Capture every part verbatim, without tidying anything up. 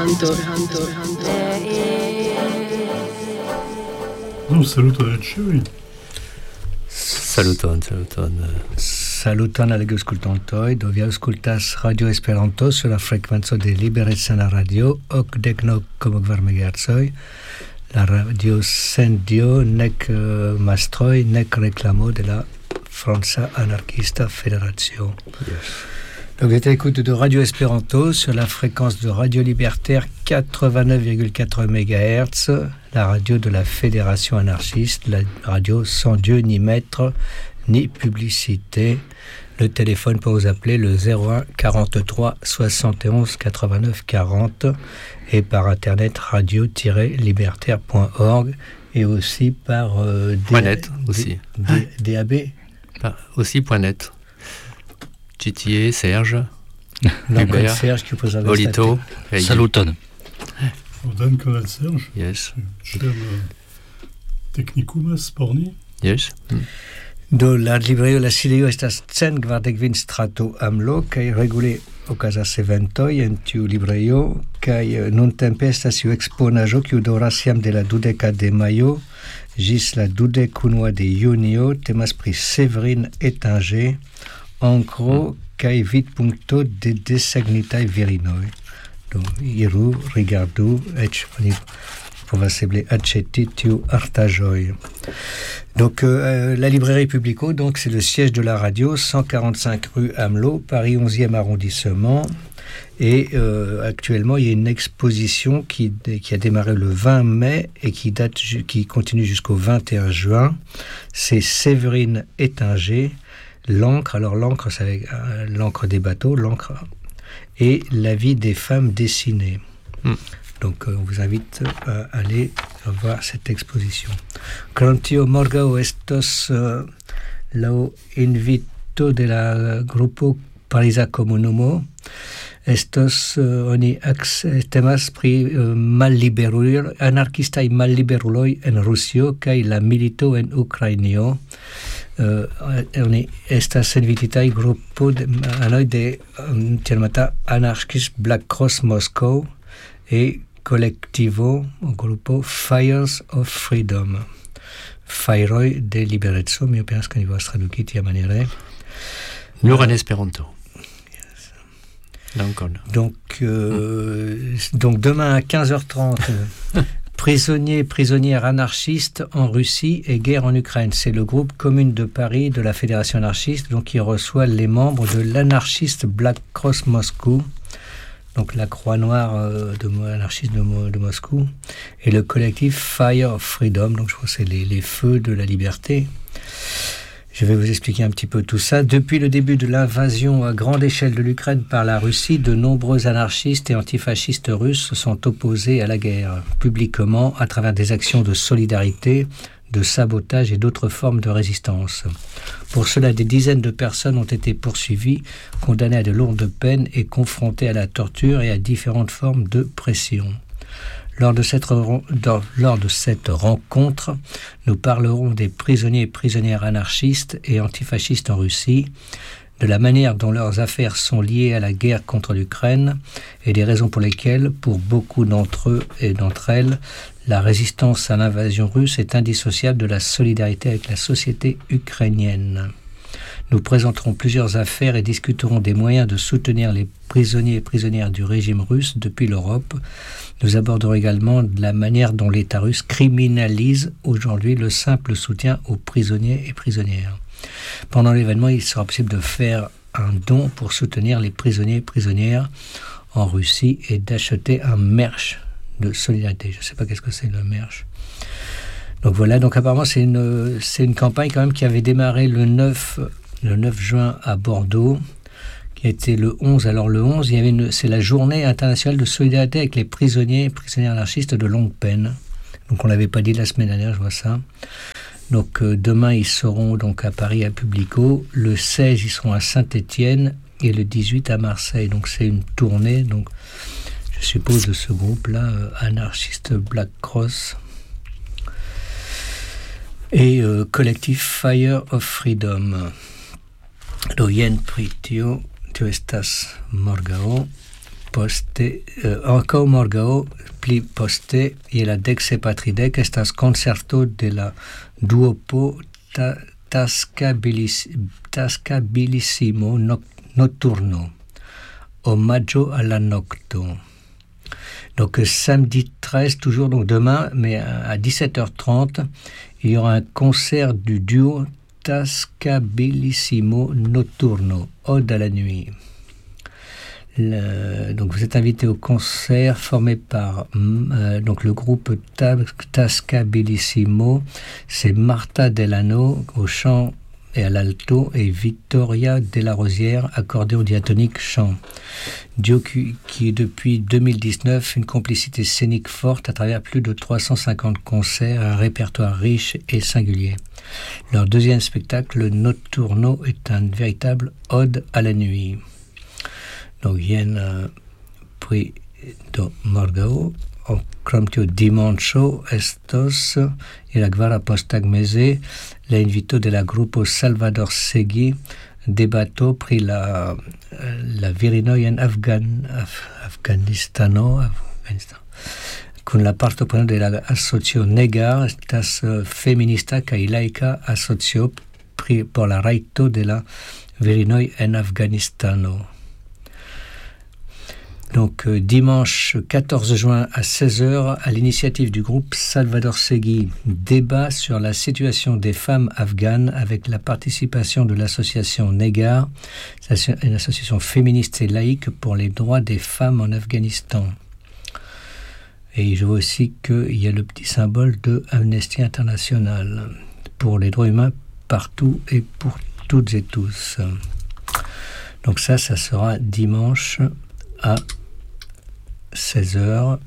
Esperanto. No, saluton al ĉiuj. Saluton, saluton. Saluton al aŭskultantoj, do vi aŭskultas Radio Esperanto sur la frekvenco de Liberecana Radio, okdek naŭ koma kvar megahercoj. La radio sen dio, nek uh, mastroj, nek reklamo de la Franca Anarchista Fédération. Yes. Donc, vous êtes à l'écoute de Radio Esperanto sur la fréquence de Radio Libertaire quatre-vingt-neuf virgule quatre mégahertz, la radio de la Fédération anarchiste, la radio sans Dieu ni maître ni publicité. Le téléphone pour vous appeler le zéro un quarante-trois soixante et onze quatre-vingt-neuf quarante et par internet radio tiret libertaire point org et aussi par euh, D- .net aussi. D- D- D A B Par, aussi .net. Titier, Serge, Hubert, Serge qui pose avec Olito, Saluton. Dankon al Serge. Yes. Ĉiam teknikumas por ni. Yes. Mm. Do la librejo La Sidejo estas cent kvardek kvin strato Amlo kaj regule okazas eventoj en tiu librejo kaj nuntempe estas iu eksponaĵo kiu daŭras jam de la dudeka de majo ĝis la dudekunua de junio. Temas pri Séverine Ettinger, encro kaj vidpunkto de desegnitaj virinoj. Do iru, rigardu, eĉ oni povas eble aĉeti tiu artaĵoj. Donc euh, la librairie Publico, donc c'est le siège de la radio, cent quarante-cinq rue Amelot, Paris onzième arrondissement. Et euh, actuellement, il y a une exposition qui, qui a démarré le vingt mai et qui date, qui continue jusqu'au vingt et un juin. C'est Séverine Ettinger, l'encre. Alors l'encre, c'est avec, euh, l'encre des bateaux, l'encre et la vie des femmes dessinées. Mm. Donc, euh, on vous invite à aller voir cette exposition. Krontio morgao estos uh, lao invito de la grupo Parisa Komunumo. Estos uh, oni ax, temas pri uh, malliberuloj, anarkistaj malliberuloj en Rusio kaj la milito en Ukrainio. Uh, oni estas invititaj grupo de anoj de um, tiamata Anarchist Black Cross Moscow et colectivo o grupo Fires of Freedom. Fajroj de libereco, mi pensas ke ni povas traduki tiamaniere. Nur en Esperanto. Donc, donc, euh, donc demain à quinze heures trente, prisonniers, prisonnières anarchistes en Russie et guerre en Ukraine. C'est le groupe Commune de Paris de la Fédération anarchiste, donc qui reçoit les membres de l'anarchiste Black Cross Moscou, donc la Croix Noire euh, de anarchiste de, de Moscou, et le collectif Fire of Freedom, donc je crois que c'est les, les feux de la liberté. Je vais vous expliquer un petit peu tout ça. Depuis le début de l'invasion à grande échelle de l'Ukraine par la Russie, de nombreux anarchistes et antifascistes russes se sont opposés à la guerre, publiquement à travers des actions de solidarité, de sabotage et d'autres formes de résistance. Pour cela, des dizaines de personnes ont été poursuivies, condamnées à de lourdes peines et confrontées à la torture et à différentes formes de pression. Lors de, cette, lors de cette rencontre, nous parlerons des prisonniers et prisonnières anarchistes et antifascistes en Russie, de la manière dont leurs affaires sont liées à la guerre contre l'Ukraine et des raisons pour lesquelles, pour beaucoup d'entre eux et d'entre elles, la résistance à l'invasion russe est indissociable de la solidarité avec la société ukrainienne. Nous présenterons plusieurs affaires et discuterons des moyens de soutenir les prisonniers et prisonnières du régime russe depuis l'Europe. Nous aborderons également la manière dont l'État russe criminalise aujourd'hui le simple soutien aux prisonniers et prisonnières. Pendant l'événement, il sera possible de faire un don pour soutenir les prisonniers et prisonnières en Russie et d'acheter un merch de solidarité. Je ne sais pas qu'est-ce que c'est le merch. Donc voilà, donc apparemment c'est une, c'est une campagne quand même qui avait démarré le neuf, le neuf juin à Bordeaux, qui a été le onze. Alors le onze, il y avait une, c'est la journée internationale de solidarité avec les prisonniers et prisonnières anarchistes de longue peine. Donc on ne l'avait pas dit la semaine dernière, je vois ça. Donc euh, demain, ils seront donc à Paris à Publico. Le seize, ils seront à Saint-Étienne et le dix-huit à Marseille. Donc c'est une tournée, donc je suppose, de ce groupe-là, euh, Anarchiste Black Cross et euh, collectif Fire of Freedom. Do jen pri tio, tio estas morgao poste, uh, ankaŭ morgaŭ pli poste je la dek sepatridek estas koncerto de la duopo ta, Tascabilis, Tascabilissimo Notturno, Omaggio alla Nocto. Donc samedi treize, toujours donc demain, mais à dix-sept heures trente, il y aura un concert du duo Tascabilissimo Notturno, Ode à la nuit. Le, donc vous êtes invité au concert formé par euh, donc le groupe Tascabilissimo, c'est Marta Delano au chant et à l'alto et Victoria Della Rosière accordéon diatonique chant. Duo qui, qui depuis deux mille dix-neuf une complicité scénique forte à travers plus de trois cent cinquante concerts, un répertoire riche et singulier. Leur deuxième spectacle, le Notturno, est un véritable ode à la nuit. Donc, jen uh, pri do morgaŭ, krom tio dimanĉo estos je la kvara posttagmeze la invito de la grupo Salvador Segui debato pri la la virinoj en Afgan, Af, Afganistano, Afganistan. Kun la partopreno de la asocio Negar, estas feminista kaj laika asocio pri por la rajto de la virinoj en Afganistano. Donc euh, dimanche quatorze juin à seize heures, à l'initiative du groupe Salvador Segui, débat sur la situation des femmes afghanes avec la participation de l'association Negar, une association féministe et laïque pour les droits des femmes en Afghanistan. Et je vois aussi qu'il y a le petit symbole de Amnesty International pour les droits humains partout et pour toutes et tous. Donc ça, ça sera dimanche à seize heures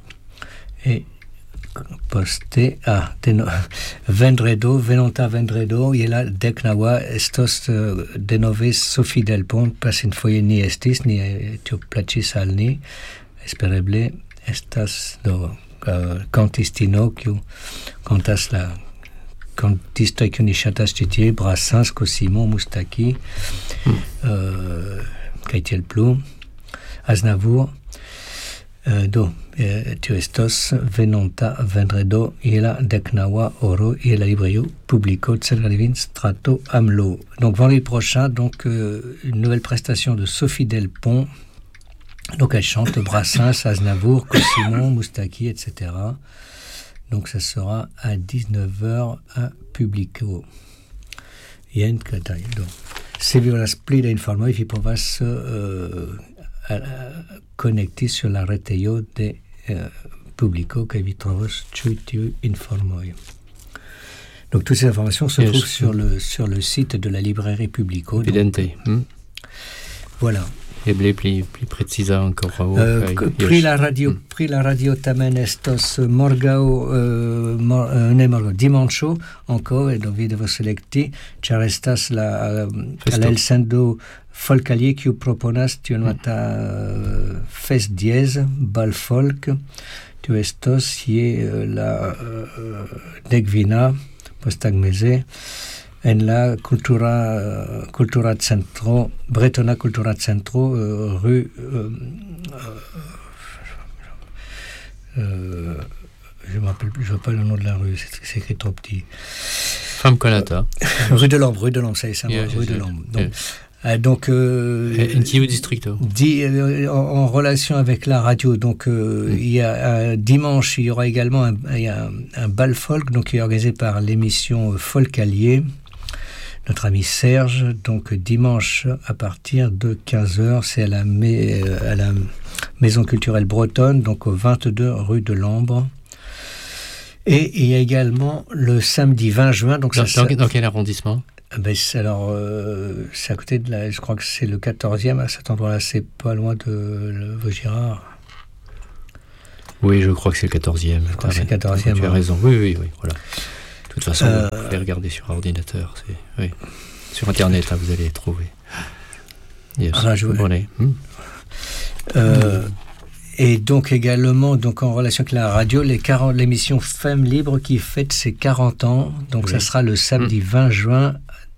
et posté à vendredo, venonta vendredo, je la deknaŭa estos uh, denove Sophie Delpont, pasinfoje ni estis, ni tio plaĉis al ni, espereble estas do uh, kantistino kiu kantas la kantistoj kiu ni ŝatas ĉi tie, Brassens, Cosimo, Moustaki, mm. uh, kaj tiel plu. Aznavour, uh, do, eh, tio estos venonta vendredo je la deknaŭa oro je la librejo Publico Celradivin Strato Amlo. Donc vendredi prochain, donc euh, une nouvelle prestation de Sophie Delpont. Donc elle chante Brassens, Aznavour, Cosimo, Moustaki, et cetera. Donc ça sera à dix-neuf heures à Publico. Jen kaj do. Se vi volas pli da informoj, vi povas uh, connecti sur la retejo de uh, Publico kaj vi trovos ĉi tiuj informoj. Donc toutes ces informations se yes. trouvent sur le, sur le site de la librairie Publico. Evidente. Hmm. Voilà. Eble pli, pli preciza ankoraŭ. Uh, pri la radio, mm. pri la radio tamen estos morgaŭ, uh, mor, uh, ne morgaŭ, dimanĉo ankaŭ, do vi devos elekti, ĉar estas la, uh, la elsendo Folkalier kiu proponas tion nomata uh, fest diez, bal folk, tio estos je uh, la uh, dekvina posttagmeze en la cultura cultura centro Bretona Cultura Centro euh, rue euh, euh, je me rappelle plus, je vois pas le nom de la rue, c'est, c'est écrit trop petit. Femme Colata. Rue de l'Ombre, rue de l'Ombre, ça y est, ça yeah, rue de l'Ombre. Donc, yeah. euh, donc euh, in tiu districto. Di, euh, en, en relation avec la radio, donc euh, mm. il y a un dimanche, il y aura également un, il y a un, un bal folk, donc qui est organisé par l'émission Folkalier. Notre ami Serge, donc dimanche à partir de quinze heures, c'est à la, à la Maison culturelle bretonne, donc au vingt-deux rue de l'Ambre. Et il y a également le samedi vingt juin. Donc dans, ça, dans, dans quel arrondissement? Ben c'est, alors, euh, c'est à côté de la... Je crois que c'est le quatorzième, à cet endroit-là, c'est pas loin de Vaugirard. Oui, je crois que c'est le quatorzième. Je crois que c'est le quatorzième. Tu as raison, oui, oui, oui, voilà. De toute façon, euh, vous pouvez regarder sur ordinateur. C'est, oui. Sur Internet, là, vous allez trouver. Yes. Ah, je... bon, hmm. euh, et donc également, donc en relation avec la radio, les quarante, l'émission Femmes Libres qui fête ses quarante ans. Donc oui. Ça sera le samedi hmm. vingt juin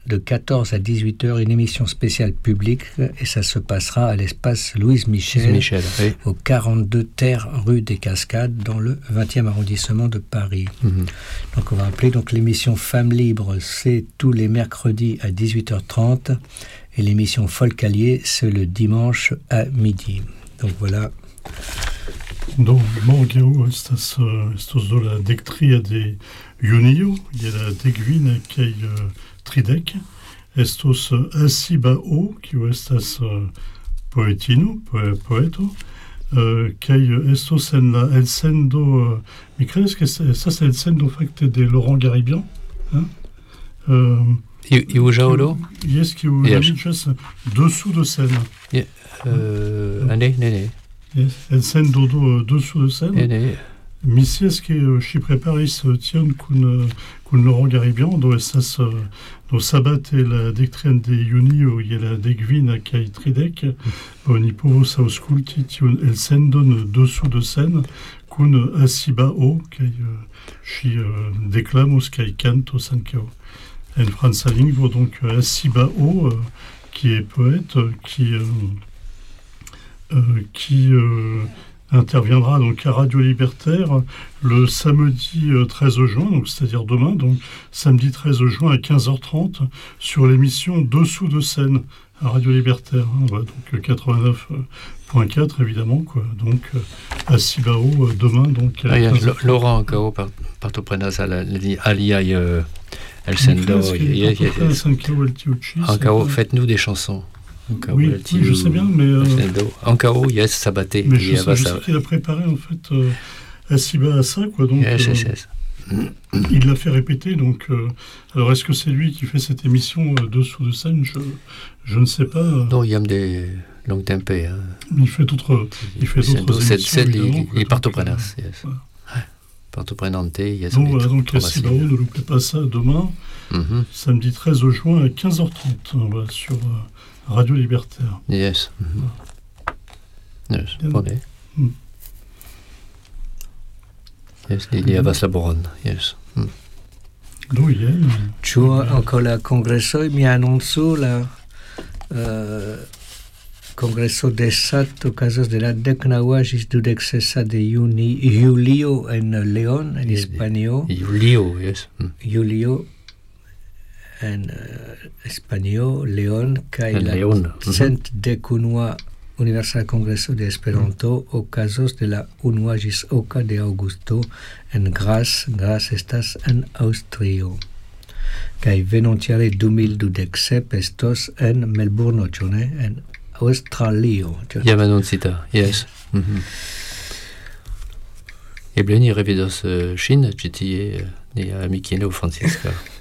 de quatorze à dix-huit heures, une émission spéciale publique, et ça se passera à l'espace Louise Michel, Michel oui. au quarante-deux Terre rue des Cascades, dans le vingtième arrondissement de Paris. Mm-hmm. Donc on va appeler donc l'émission Femmes Libres, c'est tous les mercredis à dix-huit heures trente, et l'émission Folk-Allier, c'est le dimanche à midi. Donc voilà. Donc, morgau estas, uh, estos do la dectria de junio, je la decvina kaj uh, tridek, estos uh, Asibao, kiu estas uh, poetino, po- poeto, uh, kaj estos en la elsendo, uh, mi credes que ça c'est elsendo fakte de Laurent Garibian, hein? Uh, Iu Jaolo? Yes, kiu Yes. nomiĝas dessous de scène. Yeah. Uh, ah, ne, ne, ne. Yes, elsendo do dessous de scène. Ne, ne. Mi scias ke uh, ŝi preparis uh, tion kun uh, kun Laurent Garibian, do estas uh, do sabate la dektrian de junio je la dekvina kaj tridek, mm. Ni povos aŭskulti tiun elsendon dessous de scène kun uh, Asibao kaj uh, ŝi uh, deklamos kaj kantos ankaŭ en franca lingvo, donc uh, Asibao, uh, qui est poète, uh, qui uh, euh, qui euh, interviendra donc à Radio Libertaire le samedi euh, treize juin, donc c'est-à-dire demain, donc samedi treize juin à quinze heures trente sur l'émission Dessous de scène à Radio Libertaire, hein, voilà, donc quatre-vingt-neuf point quatre évidemment, quoi. Donc euh, à Cibao euh, demain, donc. Ah, yes, L- Laurent Cao par partoprenas aliai uh, elsendo. Cao, faites-nous des chansons. Ancao, oui, oui, je sais bien, mais... Euh, Ancao, yes, Sabaté. Mais je sais, je sais qu'il a préparé, en fait, euh, Asiba à ça, quoi. Donc, yes, euh, yes, yes. Il l'a fait répéter, donc... Euh, alors, est-ce que c'est lui qui fait cette émission euh, Dessous de scène, je, je ne sais pas. Euh, non, il y a des longues tempées. Hein. Il fait d'autres, il fait d'autres émissions, évidemment. Il est partoprenas, yes. Voilà. Partoprenante, yes. Donc, voilà, donc Asiba, ne loupez pas ça demain, mm-hmm. samedi treize juin à quinze heures trente, voilà, sur... Euh, Radio Libertaire. Yes. Mm-hmm. Yes, bone. Mm. Yes, Lilia mm. Vaslaboron, yes. Mm. Do jen. Ĉu ankaŭ la kongresoj, mi anoncu la uh, kongreso de S A T okazos de la deknaŭa ĝis dudek sesa de juni, julio en León, en Hispanio. Julio, yes. Mm. Julio en uh, Español, León, kaj la cent dek unua Universal Congreso de Esperanto, mm. okazos de la unua ĝis oka de aŭgusto en Graz. Graz estas en Aŭstrio. Kaj venontjare du mil dudek sep estos en Melburno, ĉu ne? En Aŭstralio. Jam anoncita, yes. Mm-hmm. Eble ni revidos uh, ŝin ĉi tie, nia amikino Franciska.